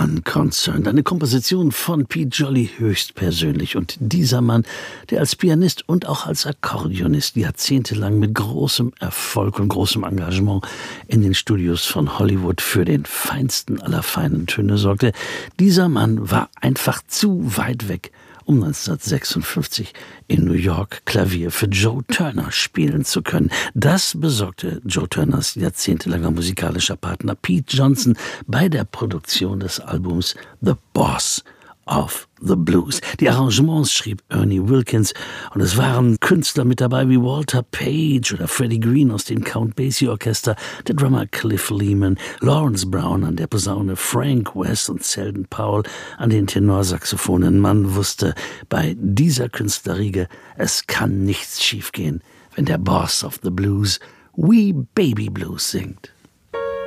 Unconcerned, eine Komposition von Pete Jolly höchstpersönlich. Und dieser Mann, der als Pianist und auch als Akkordeonist jahrzehntelang mit großem Erfolg und großem Engagement in den Studios von Hollywood für den feinsten aller feinen Töne sorgte, dieser Mann war einfach zu weit weg, um 1956 in New York Klavier für Joe Turner spielen zu können. Das besorgte Joe Turners jahrzehntelanger musikalischer Partner Pete Johnson bei der Produktion des Albums The Boss of the Blues. Die Arrangements schrieb Ernie Wilkins und es waren Künstler mit dabei wie Walter Page oder Freddie Green aus dem Count Basie Orchester, der Drummer Cliff Lehman, Lawrence Brown an der Posaune, Frank West und Selden Powell an den Tenorsaxophonen. Man wusste bei dieser Künstlerriege, es kann nichts schiefgehen, wenn der Boss of the Blues Wee Baby Blues singt.